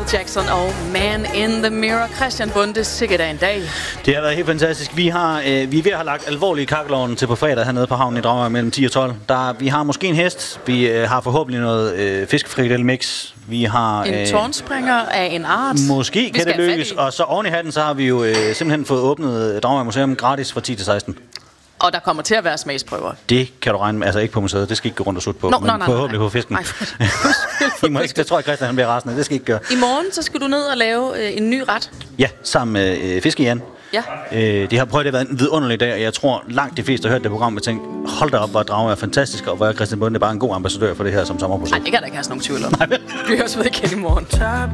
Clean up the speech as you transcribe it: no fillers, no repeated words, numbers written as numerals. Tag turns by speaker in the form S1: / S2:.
S1: Jackson og Man in the Mirror. Christian Bonde, sikkert en dag.
S2: Det har været helt fantastisk. Vi er ved at have lagt alvorlige kakkelovnen til på fredag hernede på havnen i Dragør mellem 10 og 12. Vi har måske en hest. Vi har forhåbentlig noget fiskefrikadelle mix. Vi har
S1: en tårnspringer af en art.
S2: Måske kan det lykkes. Og så oven i hatten, så har vi jo simpelthen fået åbnet Dragør Museum gratis fra 10 til 16.
S1: Og der kommer til at være smagsprøver.
S2: Det kan du regne med. Altså ikke på museet. Det skal ikke gå rundt og sutte på. Men forhåbentlig på fisken. Det tror jeg, Christian han bliver rasende. Det skal ikke gøre.
S1: I morgen så skal du ned og lave en ny ret.
S2: Ja, sammen med Fiske-Jan.
S1: Ja.
S2: Det har prøvet at være en vidunderlig dag, og jeg tror langt de fleste har hørt det program og tænkt, hold da op, hvor Dragør er fantastisk, og hvor er Christian Bonde bare en god ambassadør for det her som sommerprojekt.
S1: Nej, det kan der ikke have sådan nogen tvivl om. Vi høres ved igen i morgen.